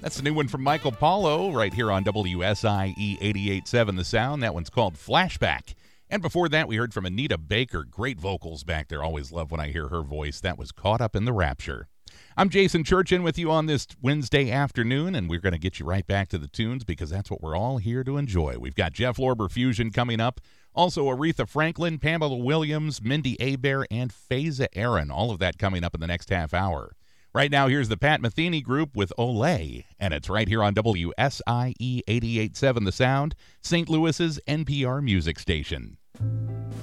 That's the new one from Michael Paulo right here on WSIE 88.7 The Sound. That one's called Flashback. And before that, we heard from Anita Baker. Great vocals back there. Always love when I hear her voice. That was Caught Up in the Rapture. I'm Jason Churchin with you on this Wednesday afternoon, and we're going to get you right back to the tunes because that's what we're all here to enjoy. We've got Jeff Lorber Fusion coming up. Also, Aretha Franklin, Pamela Williams, Mindy Abair, and Faiza Aaron. All of that coming up in the next half hour. Right now, here's the Pat Metheny Group with Olay, and it's right here on WSIE 88.7 The Sound, St. Louis's NPR music station.